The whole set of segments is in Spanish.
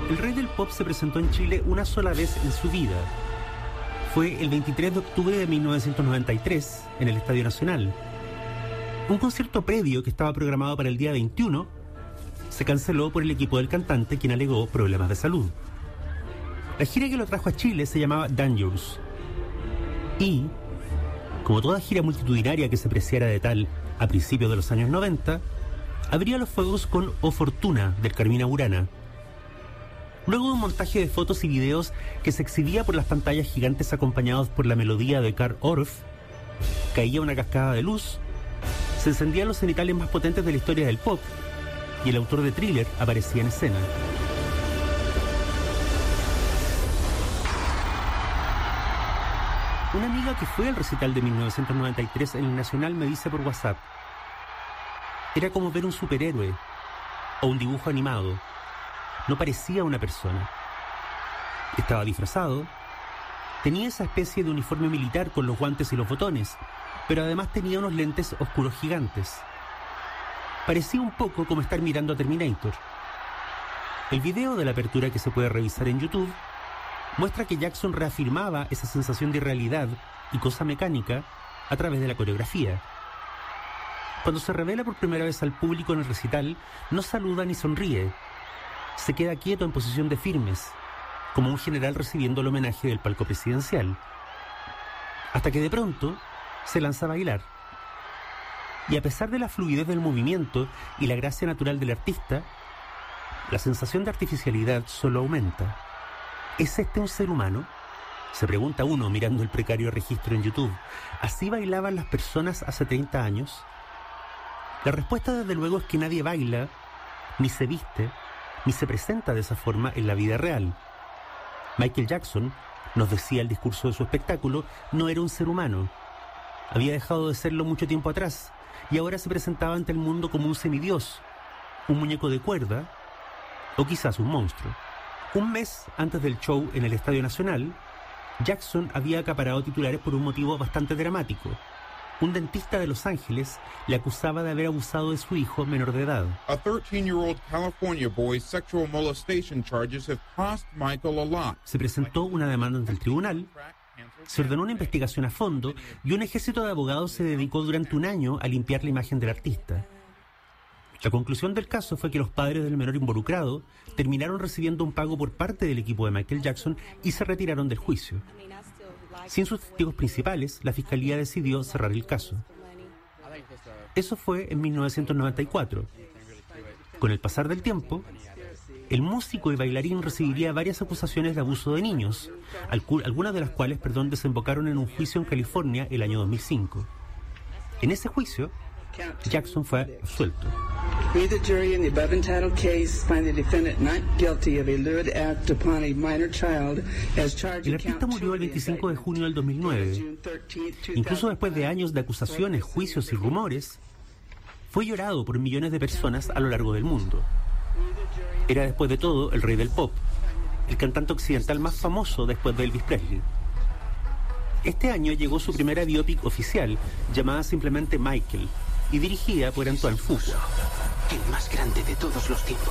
El rey del pop se presentó en Chile una sola vez en su vida. Fue el 23 de octubre de 1993 en el Estadio Nacional. Un concierto previo que estaba programado para el día 21 se canceló por el equipo del cantante, quien alegó problemas de salud. La gira que lo trajo a Chile se llamaba Dangerous. Y, como toda gira multitudinaria que se preciara de tal a principios de los años 90, abría los fuegos con O Fortuna, del Carmina Burana. Luego de un montaje de fotos y videos que se exhibía por las pantallas gigantes acompañados por la melodía de Carl Orff, caía una cascada de luz, se encendían los cenitales más potentes de la historia del pop y el autor de Thriller aparecía en escena. Una amiga que fue al recital de 1993 en el Nacional me dice por WhatsApp: era como ver un superhéroe o un dibujo animado. No parecía una persona. Estaba disfrazado, tenía esa especie de uniforme militar con los guantes y los botones, pero además tenía unos lentes oscuros gigantes. Parecía un poco como estar mirando a Terminator. El video de la apertura, que se puede revisar en YouTube, muestra que Jackson reafirmaba esa sensación de irrealidad y cosa mecánica a través de la coreografía. Cuando se revela por primera vez al público en el recital, no saluda ni sonríe. Se queda quieto en posición de firmes, como un general recibiendo el homenaje del palco presidencial. Hasta que de pronto se lanza a bailar. Y a pesar de la fluidez del movimiento y la gracia natural del artista, la sensación de artificialidad solo aumenta. ¿Es este un ser humano?, se pregunta uno mirando el precario registro en YouTube. ¿Así bailaban las personas hace 30 años? La respuesta, desde luego, es que nadie baila, ni se viste, ni se presenta de esa forma en la vida real. Michael Jackson, nos decía el discurso de su espectáculo, no era un ser humano. Había dejado de serlo mucho tiempo atrás y ahora se presentaba ante el mundo como un semidios, un muñeco de cuerda o quizás un monstruo. Un mes antes del show en el Estadio Nacional, Jackson había acaparado titulares por un motivo bastante dramático. Un dentista de Los Ángeles le acusaba de haber abusado de su hijo menor de edad. A 13-year-old California boy's sexual molestation charges have cost Michael a lot. Se presentó una demanda ante el tribunal, se ordenó una investigación a fondo y un ejército de abogados se dedicó durante un año a limpiar la imagen del artista. La conclusión del caso fue que los padres del menor involucrado terminaron recibiendo un pago por parte del equipo de Michael Jackson y se retiraron del juicio. Sin sus testigos principales, la fiscalía decidió cerrar el caso. Eso fue en 1994. Con el pasar del tiempo, el músico y bailarín recibiría varias acusaciones de abuso de niños, algunas de las cuales, desembocaron en un juicio en California el año 2005. En ese juicio, Jackson fue absuelto. We, the jury in the above entitled case, find the defendant not guilty of a lewd act upon a minor child as charged. El artista murió el 25 de junio del 2009. Incluso después de años de acusaciones, juicios y rumores, fue llorado por millones de personas a lo largo del mundo. Era, después de todo, el rey del pop, el cantante occidental más famoso después de Elvis Presley. Este año llegó su primera biopic oficial, llamada simplemente Michael, y dirigida por Antoine Fuqua. El más grande de todos los tiempos.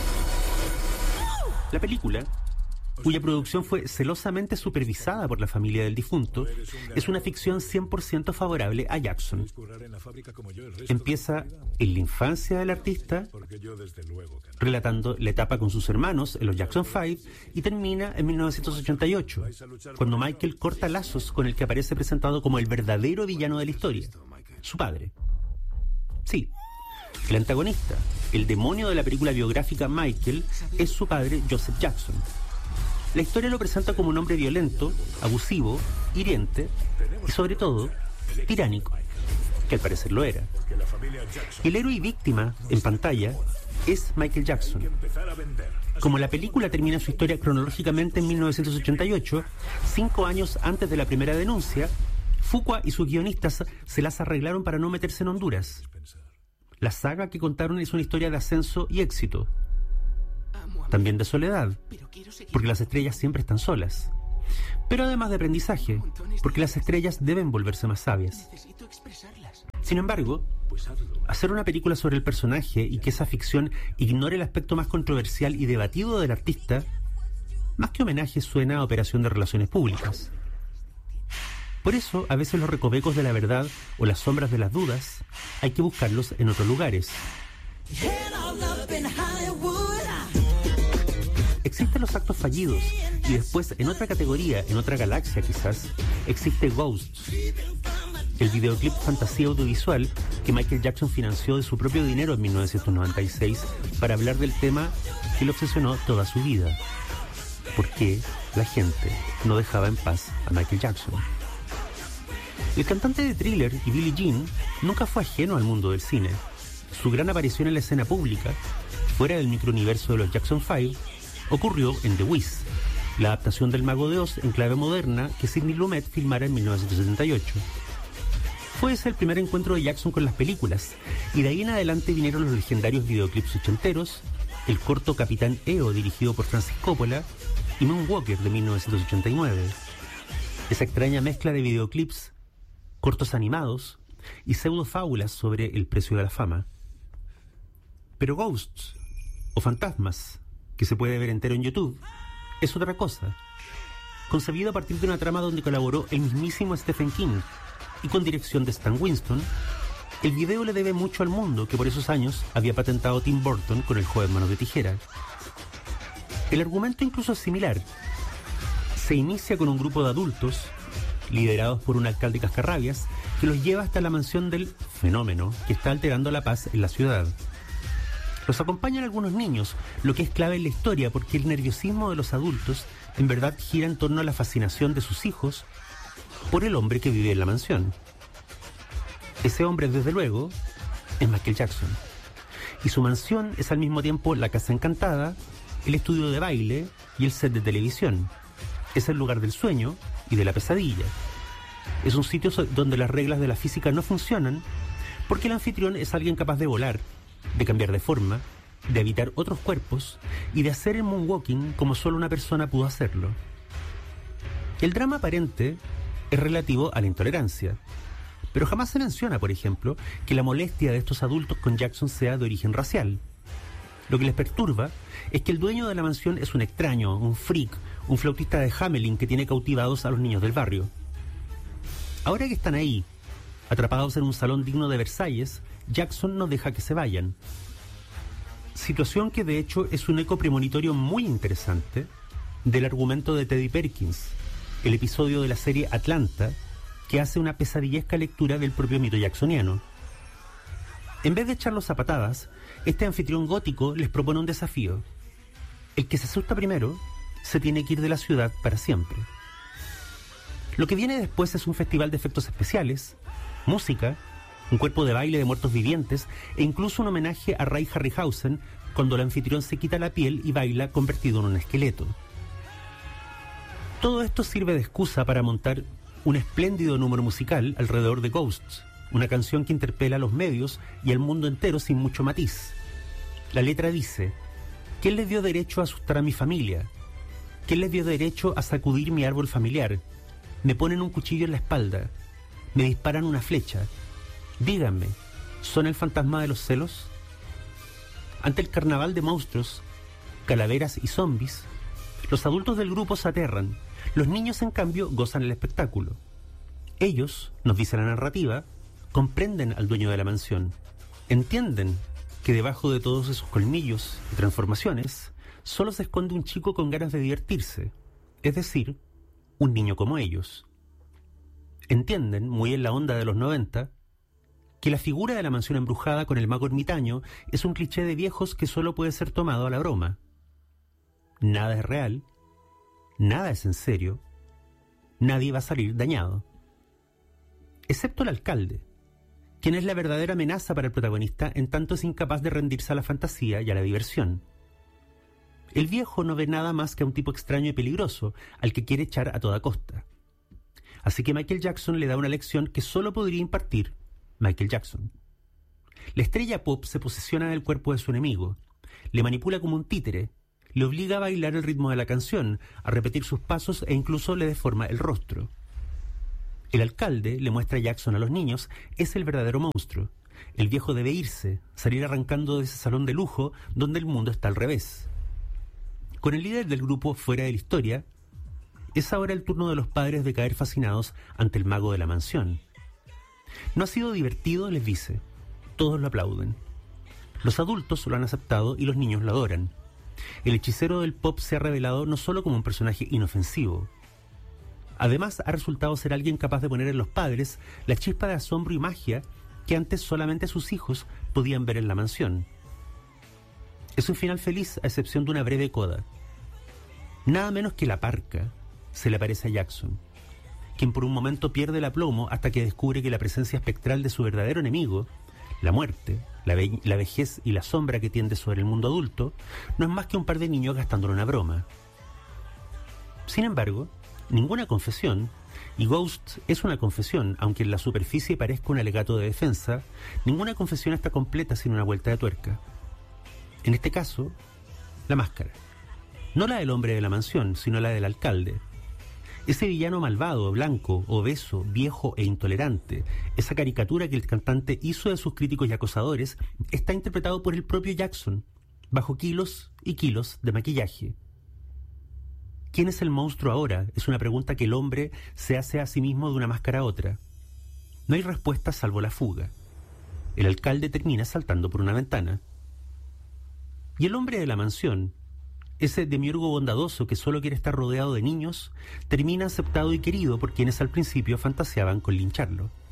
La película, cuya producción fue celosamente supervisada por la familia del difunto, es una ficción 100% favorable a Jackson. Empieza en la infancia del artista, relatando la etapa con sus hermanos en los Jackson 5, y termina en 1988, cuando Michael corta lazos con el que aparece presentado como el verdadero villano de la historia, su padre. Sí, el antagonista, el demonio de la película biográfica Michael, es su padre, Joseph Jackson. La historia lo presenta como un hombre violento, abusivo, hiriente y, sobre todo, tiránico, que al parecer lo era. El héroe y víctima, en pantalla, es Michael Jackson. Como la película termina su historia cronológicamente en 1988, 5 años antes de la primera denuncia, Fuqua y sus guionistas se las arreglaron para no meterse en Honduras. La saga que contaron es una historia de ascenso y éxito, también de soledad, porque las estrellas siempre están solas, pero además de aprendizaje, porque las estrellas deben volverse más sabias. Sin embargo, hacer una película sobre el personaje y que esa ficción ignore el aspecto más controversial y debatido del artista, más que homenaje suena a operación de relaciones públicas. Por eso, a veces los recovecos de la verdad o las sombras de las dudas hay que buscarlos en otros lugares. Existen los actos fallidos y después, en otra categoría, en otra galaxia quizás, existe Ghosts, el videoclip fantasía audiovisual que Michael Jackson financió de su propio dinero en 1996 para hablar del tema que lo obsesionó toda su vida: ¿por qué la gente no dejaba en paz a Michael Jackson? El cantante de Thriller y Billie Jean nunca fue ajeno al mundo del cine. Su gran aparición en la escena pública, fuera del microuniverso de los Jackson 5, ocurrió en The Wiz, la adaptación del Mago de Oz en clave moderna que Sidney Lumet filmara en 1978. Fue ese el primer encuentro de Jackson con las películas, y de ahí en adelante vinieron los legendarios videoclips ochenteros, el corto Capitán EO dirigido por Francis Coppola y Moonwalker de 1989. Esa extraña mezcla de videoclips, cortos animados y pseudofábulas sobre el precio de la fama. Pero Ghosts, o Fantasmas, que se puede ver entero en YouTube, es otra cosa. Concebido a partir de una trama donde colaboró el mismísimo Stephen King y con dirección de Stan Winston, el video le debe mucho al mundo que por esos años había patentado Tim Burton con El joven manos de tijera. El argumento incluso es similar. Se inicia con un grupo de adultos, liderados por un alcalde cascarrabias, que los lleva hasta la mansión del fenómeno que está alterando la paz en la ciudad. Los acompañan algunos niños, lo que es clave en la historia porque el nerviosismo de los adultos en verdad gira en torno a la fascinación de sus hijos por el hombre que vive en la mansión. Ese hombre, desde luego, es Michael Jackson. Y su mansión es al mismo tiempo la casa encantada, el estudio de baile y el set de televisión. Es el lugar del sueño y de la pesadilla. Es un sitio donde las reglas de la física no funcionan porque el anfitrión es alguien capaz de volar, de cambiar de forma, de habitar otros cuerpos y de hacer el moonwalking como solo una persona pudo hacerlo. El drama aparente es relativo a la intolerancia, pero jamás se menciona, por ejemplo, que la molestia de estos adultos con Jackson sea de origen racial. Lo que les perturba es que el dueño de la mansión es un extraño, un freak, un flautista de Hamelin que tiene cautivados a los niños del barrio. Ahora que están ahí, atrapados en un salón digno de Versalles, Jackson no deja que se vayan. Situación que de hecho es un eco premonitorio muy interesante del argumento de Teddy Perkins, el episodio de la serie Atlanta, que hace una pesadillesca lectura del propio mito jacksoniano. En vez de echarlos a patadas, este anfitrión gótico les propone un desafío. El que se asusta primero se tiene que ir de la ciudad para siempre. Lo que viene después es un festival de efectos especiales, música, un cuerpo de baile de muertos vivientes e incluso un homenaje a Ray Harryhausen cuando el anfitrión se quita la piel y baila convertido en un esqueleto. Todo esto sirve de excusa para montar un espléndido número musical alrededor de Ghosts, una canción que interpela a los medios y al mundo entero sin mucho matiz. La letra dice: ¿quién les dio derecho a asustar a mi familia? ¿Quién les dio derecho a sacudir mi árbol familiar? Me ponen un cuchillo en la espalda, me disparan una flecha. Díganme, ¿son el fantasma de los celos? Ante el carnaval de monstruos, calaveras y zombies, los adultos del grupo se aterran. Los niños, en cambio, gozan el espectáculo. Ellos, nos dice la narrativa, comprenden al dueño de la mansión. Entienden que debajo de todos esos colmillos y transformaciones, solo se esconde un chico con ganas de divertirse, es decir, un niño como ellos. Entienden, muy en la onda de los 90, que la figura de la mansión embrujada con el mago ermitaño es un cliché de viejos que solo puede ser tomado a la broma. Nada es real, nada es en serio, nadie va a salir dañado. Excepto el alcalde, quien es la verdadera amenaza para el protagonista en tanto es incapaz de rendirse a la fantasía y a la diversión. El viejo no ve nada más que a un tipo extraño y peligroso, al que quiere echar a toda costa. Así que Michael Jackson le da una lección que solo podría impartir Michael Jackson. La estrella pop se posesiona en el cuerpo de su enemigo, le manipula como un títere, le obliga a bailar el ritmo de la canción, a repetir sus pasos e incluso le deforma el rostro. El alcalde le muestra a Jackson a los niños, es el verdadero monstruo. El viejo debe irse, salir arrancando de ese salón de lujo donde el mundo está al revés. Con el líder del grupo fuera de la historia, es ahora el turno de los padres de caer fascinados ante el mago de la mansión. No ha sido divertido, les dice. Todos lo aplauden. Los adultos lo han aceptado y los niños lo adoran. El hechicero del pop se ha revelado no solo como un personaje inofensivo. Además, ha resultado ser alguien capaz de poner en los padres la chispa de asombro y magia que antes solamente sus hijos podían ver en la mansión. Es un final feliz a excepción de una breve coda. Nada menos que la parca se le aparece a Jackson, quien por un momento pierde el aplomo hasta que descubre que la presencia espectral de su verdadero enemigo, la muerte, la vejez y la sombra que tiende sobre el mundo adulto, no es más que un par de niños gastándole una broma. Sin embargo, ninguna confesión, y Ghost es una confesión, aunque en la superficie parezca un alegato de defensa, ninguna confesión está completa sin una vuelta de tuerca. En este caso, la máscara. No la del hombre de la mansión, sino la del alcalde. Ese villano malvado, blanco, obeso, viejo e intolerante, esa caricatura que el cantante hizo de sus críticos y acosadores, está interpretado por el propio Jackson, bajo kilos y kilos de maquillaje. ¿Quién es el monstruo ahora? Es una pregunta que el hombre se hace a sí mismo de una máscara a otra. No hay respuesta salvo la fuga. El alcalde termina saltando por una ventana. Y el hombre de la mansión, ese demiurgo bondadoso que solo quiere estar rodeado de niños, termina aceptado y querido por quienes al principio fantaseaban con lincharlo.